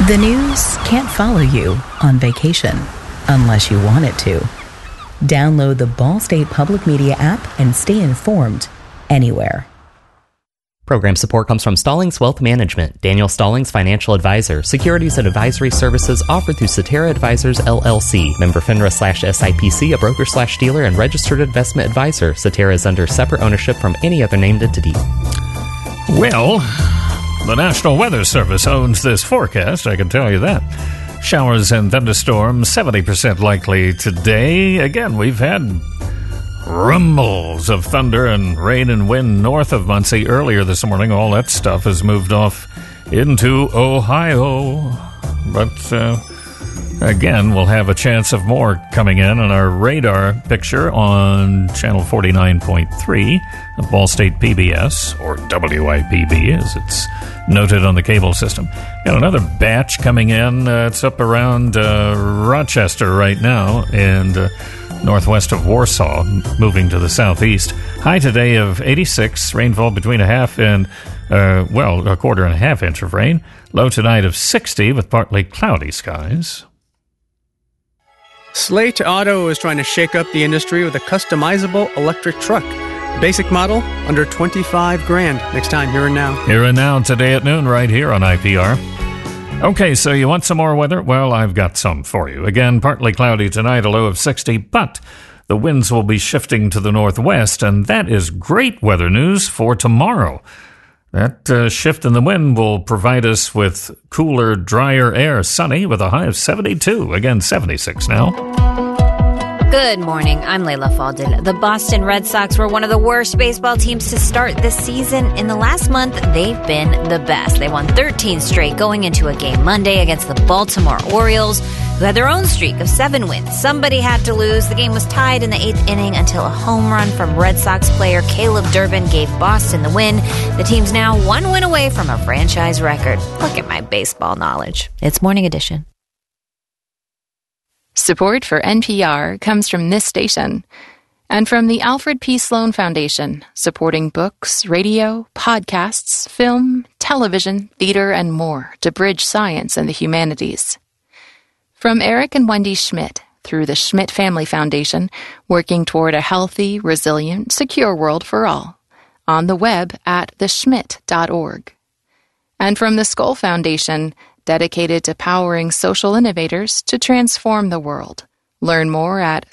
The news can't follow you on vacation unless you want it to. Download the Ball State Public Media app and stay informed anywhere. Program support comes from Stallings Wealth Management, Daniel Stallings Financial Advisor, securities and advisory services offered through Cetera Advisors, LLC, member FINRA/SIPC, a broker/dealer and registered investment advisor. Cetera is under separate ownership from any other named entity. Well, the National Weather Service owns this forecast, I can tell you that. Showers and thunderstorms, 70% likely today. Again, we've had rumbles of thunder and rain and wind north of Muncie earlier this morning. All that stuff has moved off into Ohio. But, again, we'll have a chance of more coming in on our radar picture on Channel 49.3 of Ball State PBS, or WIPB as it's noted on the cable system. Got another batch coming in. It's up around Rochester right now, and northwest of Warsaw, moving to the southeast. High today of 86, rainfall between a half and, a quarter and a half inch of rain. Low tonight of 60 with partly cloudy skies. Slate Auto is trying to shake up the industry with a customizable electric truck. Basic model, under $25,000. Next time, Here and Now. Here and Now, today at noon, right here on IPR. Okay, so you want some more weather? Well, I've got some for you. Again, partly cloudy tonight, a low of 60, but the winds will be shifting to the northwest, and that is great weather news for tomorrow. That shift in the wind will provide us with cooler, drier air, sunny, with a high of 72. Again, 76 now. Good morning. I'm Layla Faldin. The Boston Red Sox were one of the worst baseball teams to start this season. In the last month, they've been the best. They won 13 straight going into a game Monday against the Baltimore Orioles, who had their own streak of 7 wins. Somebody had to lose. The game was tied in the 8th inning until a home run from Red Sox player Caleb Durbin gave Boston the win. The team's now 1 win away from a franchise record. Look at my baseball knowledge. It's Morning Edition. Support for NPR comes from this station and from the Alfred P. Sloan Foundation, supporting books, radio, podcasts, film, television, theater, and more to bridge science and the humanities. From Eric and Wendy Schmidt through the Schmidt Family Foundation, working toward a healthy, resilient, secure world for all, on the web at theschmidt.org. And from the Skoll Foundation, dedicated to powering social innovators to transform the world. Learn more at